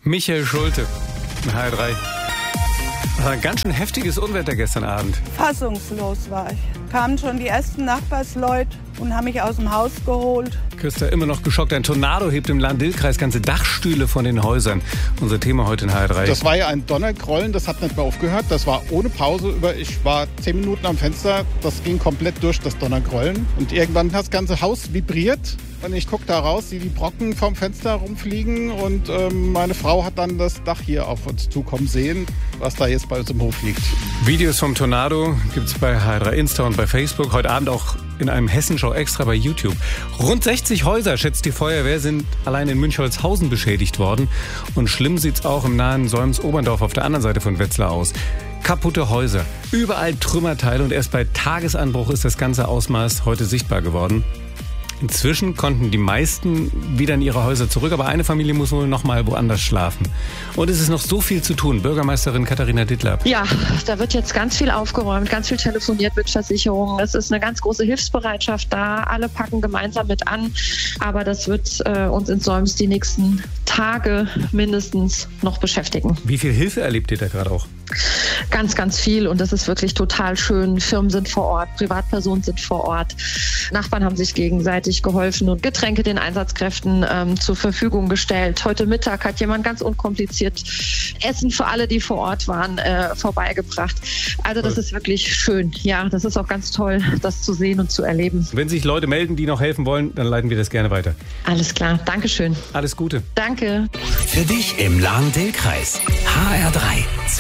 Michael Schulte, HR3. Das war ein ganz schön heftiges Unwetter gestern Abend. Fassungslos war ich. Kamen schon die ersten Nachbarsleute und haben mich aus dem Haus geholt. Christa immer noch geschockt. Ein Tornado hebt im Lahn-Dill-Kreis ganze Dachstühle von den Häusern. Unser Thema heute in HR3. Das war ja ein Donnergrollen, das hat nicht mehr aufgehört. Das war ohne Pause. Ich war 10 Minuten am Fenster. Das ging komplett durch, das Donnergrollen. Und irgendwann hat das ganze Haus vibriert. Und ich gucke da raus, sehe die Brocken vom Fenster rumfliegen. Und meine Frau hat dann das Dach hier auf uns zukommen sehen, was da jetzt bei uns im Hof liegt. Videos vom Tornado gibt es bei HR3 Insta und bei Facebook. Heute Abend auch in einem Hessenschau extra bei YouTube. Rund 60 Häuser, schätzt die Feuerwehr, sind allein in Münchholzhausen beschädigt worden. Und schlimm sieht's auch im nahen Solms-Oberndorf auf der anderen Seite von Wetzlar aus. Kaputte Häuser, überall Trümmerteile und erst bei Tagesanbruch ist das ganze Ausmaß heute sichtbar geworden. Inzwischen konnten die meisten wieder in ihre Häuser zurück, aber eine Familie muss wohl noch mal woanders schlafen. Und es ist noch so viel zu tun. Bürgermeisterin Katharina Dittlab. Ja, da wird jetzt ganz viel aufgeräumt, ganz viel telefoniert mit Versicherungen. Es ist eine ganz große Hilfsbereitschaft da. Alle packen gemeinsam mit an. Aber das wird uns in Solms die nächsten Tage mindestens noch beschäftigen. Wie viel Hilfe erlebt ihr da gerade auch? Ganz, ganz viel und das ist wirklich total schön. Firmen sind vor Ort, Privatpersonen sind vor Ort. Nachbarn haben sich gegenseitig geholfen und Getränke den Einsatzkräften zur Verfügung gestellt. Heute Mittag hat jemand ganz unkompliziert Essen für alle, die vor Ort waren, vorbeigebracht. Also das ist wirklich schön. Ja, das ist auch ganz toll, das zu sehen und zu erleben. Wenn sich Leute melden, die noch helfen wollen, dann leiten wir das gerne weiter. Alles klar, Dankeschön. Alles Gute. Danke. Für dich im Lahn-Dill-Kreis. HR3.